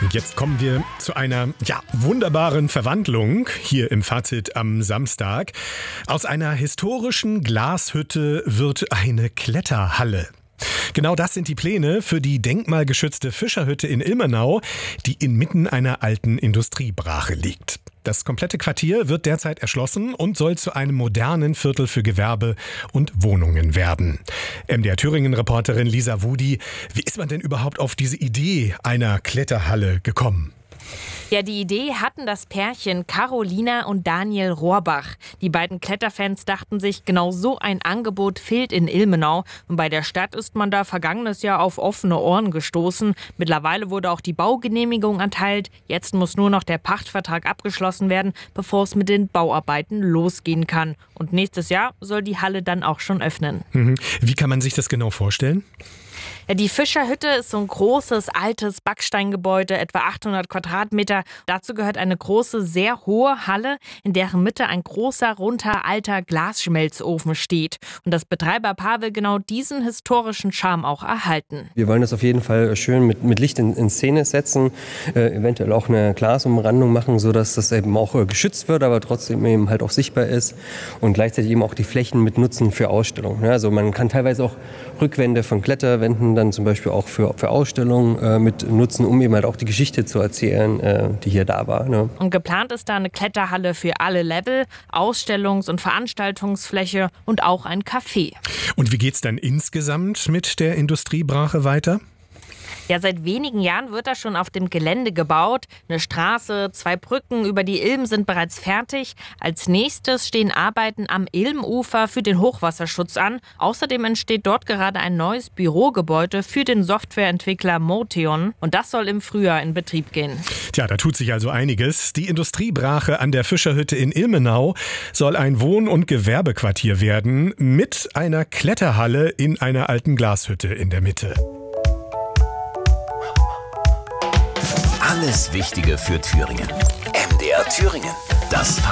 Und jetzt kommen wir zu einer wunderbaren Verwandlung hier im Fazit am Samstag. Aus einer historischen Glashütte wird eine Kletterhalle. Genau das sind die Pläne für die denkmalgeschützte Fischerhütte in Ilmenau, die inmitten einer alten Industriebrache liegt. Das komplette Quartier wird derzeit erschlossen und soll zu einem modernen Viertel für Gewerbe und Wohnungen werden. MDR Thüringen-Reporterin Lisa Wudi, wie ist man denn überhaupt auf diese Idee einer Kletterhalle gekommen? Ja, die Idee hatten das Pärchen Carolina und Daniel Rohrbach. Die beiden Kletterfans dachten sich, genau so ein Angebot fehlt in Ilmenau. Und bei der Stadt ist man da vergangenes Jahr auf offene Ohren gestoßen. Mittlerweile wurde auch die Baugenehmigung erteilt. Jetzt muss nur noch der Pachtvertrag abgeschlossen werden, bevor es mit den Bauarbeiten losgehen kann. Und nächstes Jahr soll die Halle dann auch schon öffnen. Wie kann man sich das genau vorstellen? Ja, die Fischerhütte ist so ein großes, altes Backsteingebäude, etwa 800 Quadratmeter. Dazu gehört eine große, sehr hohe Halle, in deren Mitte ein großer, runder, alter Glasschmelzofen steht. Und das Betreiberpaar will genau diesen historischen Charme auch erhalten. Wir wollen das auf jeden Fall schön mit Licht in Szene setzen, eventuell auch eine Glasumrandung machen, sodass das eben auch geschützt wird, aber trotzdem eben halt auch sichtbar ist und gleichzeitig eben auch die Flächen mit nutzen für Ausstellungen. Ja, also man kann teilweise auch Rückwände von Kletterwänden dann zum Beispiel auch für Ausstellungen mit nutzen, um eben halt auch die Geschichte zu erzählen, die hier da war. Ne? Und geplant ist da eine Kletterhalle für alle Level, Ausstellungs- und Veranstaltungsfläche und auch ein Café. Und wie geht's dann insgesamt mit der Industriebrache weiter? Ja, seit wenigen Jahren wird da schon auf dem Gelände gebaut. Eine Straße, 2 Brücken über die Ilm sind bereits fertig. Als nächstes stehen Arbeiten am Ilmufer für den Hochwasserschutz an. Außerdem entsteht dort gerade ein neues Bürogebäude für den Softwareentwickler Motion. Und das soll im Frühjahr in Betrieb gehen. Tja, da tut sich also einiges. Die Industriebrache an der Fischerhütte in Ilmenau soll ein Wohn- und Gewerbequartier werden mit einer Kletterhalle in einer alten Glashütte in der Mitte. Alles Wichtige für Thüringen. MDR Thüringen. Das